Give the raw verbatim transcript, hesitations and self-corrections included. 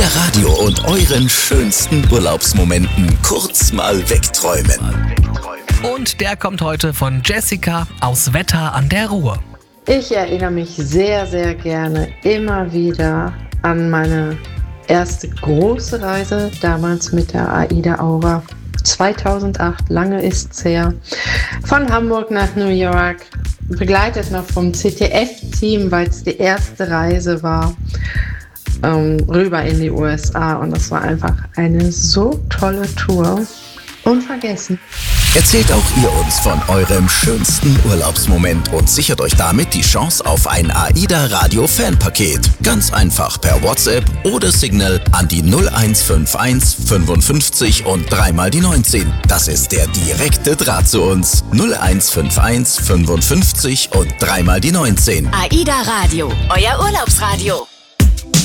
AIDA Radio und euren schönsten Urlaubsmomenten kurz mal wegträumen. Und der kommt heute von Jessica aus Wetter an der Ruhr. Ich erinnere mich sehr, sehr gerne immer wieder an meine erste große Reise, damals mit der AIDA Aura. zweitausendacht, lange ist's her, von Hamburg nach New York, begleitet noch vom Z D F-Team, weil es die erste Reise war, ähm, rüber in die U S A. Und das war einfach eine so tolle Tour. Unvergessen. Erzählt auch ihr uns von eurem schönsten Urlaubsmoment und sichert euch damit die Chance auf ein AIDA Radio Fanpaket. Ganz einfach per WhatsApp oder Signal an die null eins fünf eins fünfundfünfzig und dreimal die neunzehn. Das ist der direkte Draht zu uns. null eins fünf eins fünfundfünfzig und dreimal die neunzehn. AIDA Radio, euer Urlaubsradio.